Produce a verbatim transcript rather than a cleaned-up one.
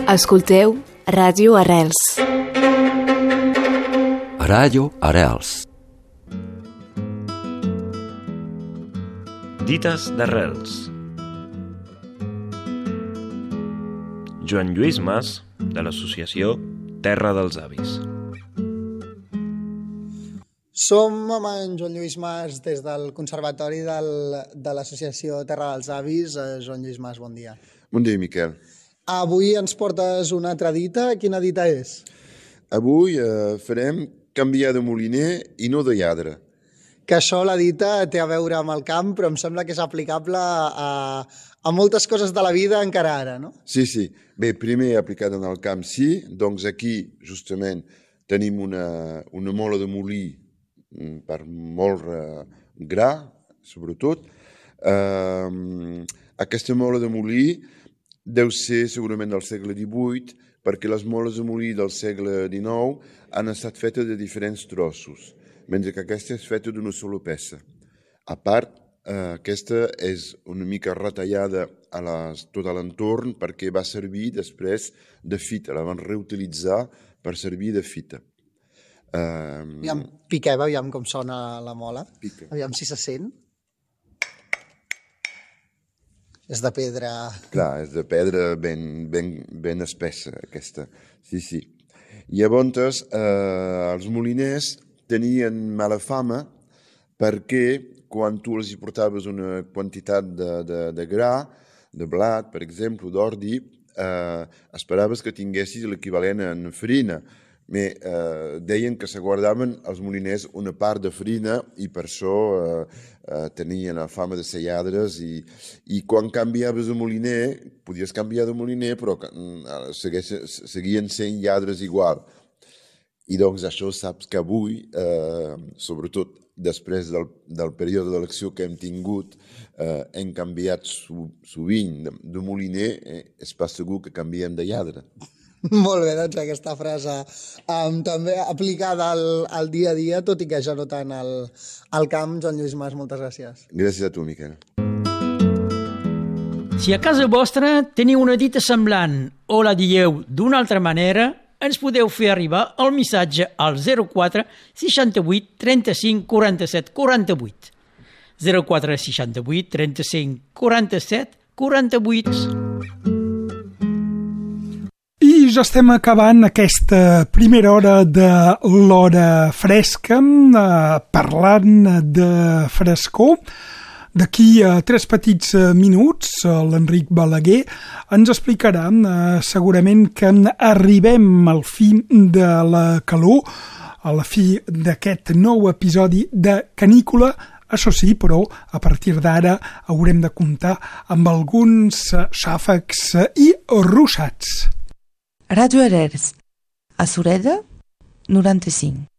Escolteu Ràdio Arrels. Ràdio Arrels. Dites d'Arrels. Joan Lluís Mas, de l'associació Terra dels Avis. Som amb en Joan Lluís Mas des del Conservatori del, de l'associació Terra dels Avis. Joan Lluís Mas, bon dia. Bon dia, Miquel. Avui ens portes una altra dita. Quina dita és? Avui eh, farem canviar de moliner i no de lladre. Que això, la dita, té a veure amb el camp, però em sembla que és aplicable a, a moltes coses de la vida encara ara, no? Sí, sí. Bé, primer aplicat en el camp, sí. Doncs aquí, justament, tenim una, una mola de molí per molt gra, sobretot. Eh, aquesta mola de molí deu ser segurament del segle divuit, perquè les moles de molí del segle dinou han estat fetes de diferents trossos, mentre que aquesta és feta d'una sola peça. A part, eh, aquesta és una mica retallada a les, tot a l'entorn perquè va servir després de fita, la van reutilitzar per servir de fita. Eh, aviam, piquem, aviam com sona la mola. Pica. Aviam si se sent. És de pedra... Clar, és de pedra ben, ben, ben espessa, aquesta. Sí, sí. Llavors, eh, els moliners tenien mala fama perquè quan tu els hi portaves una quantitat de, de, de gra, de blat, per exemple, d'ordi, eh, esperaves que tinguessis l'equivalent en farina. Bé, eh, deien que se guardaven els moliners una part de farina i per això eh, eh, tenien la fama de ser lladres i, i quan canviaves de moliner, podies canviar de moliner però eh, segueix, seguien sent lladres igual. I doncs això saps que avui, eh, sobretot després del, del període d'elecció que hem tingut, eh, hem canviat su, sovint de, de moliner, eh, és pas segur que canviem de lladre. Molt bé, doncs aquesta frase um, també aplicada al, al dia a dia, tot i que ja no tant al, al camp. Joan Lluís Mas, moltes gràcies. Gràcies a tu, Miquel. Si a casa vostra teniu una dita semblant o la dieu d'una altra manera, ens podeu fer arribar el missatge al zero quatre seixanta-vuit trenta-cinc quaranta-set quaranta-vuit. zero quatre seixanta-vuit trenta-cinc quaranta-set quaranta-vuit. I ja estem acabant aquesta primera hora de l'hora fresca, eh, parlant de frescor. D'aquí a tres petits minuts, l'Enric Balaguer ens explicarà eh, segurament que arribem al fi de la calor, a la fi d'aquest nou episodi de Canícula. Això sí, però, a partir d'ara haurem de comptar amb alguns xàfecs i ruixats. Ràdio Arrels, a Sureda, noranta-cinc.